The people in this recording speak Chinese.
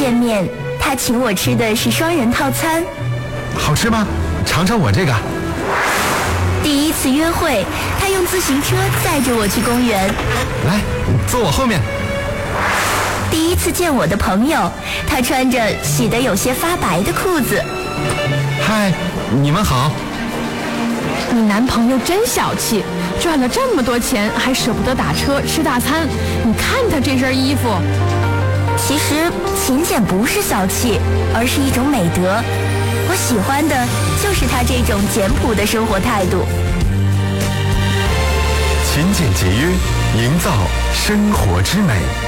见面，他请我吃的是双人套餐。 好吃吗？尝尝我这个。 第一次约会，他用自行车载着我去公园。 来，坐我后面。 第一次见我的朋友，他穿着洗得有些发白的裤子。 嗨，你们好。 你男朋友真小气，赚了这么多钱还舍不得打车吃大餐。你看他这身衣服。 其实勤俭不是小气，而是一种美德。我喜欢的就是他这种简朴的生活态度。 勤俭节约，营造生活之美。